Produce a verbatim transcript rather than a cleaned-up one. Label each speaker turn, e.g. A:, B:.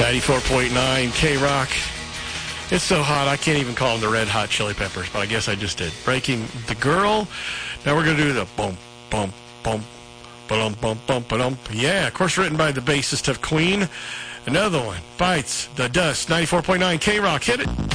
A: ninety-four point nine K-Rock. It's so hot, I can't even call them the Red Hot Chili Peppers, but I guess I just did. Breaking the Girl. Now we're going to do the bump, bump, bump, ba-dum, bump, bump, ba-dum. Yeah, of course, written by the bassist of Queen. Another one, Bites the Dust, ninety-four point nine K-Rock. Hit it.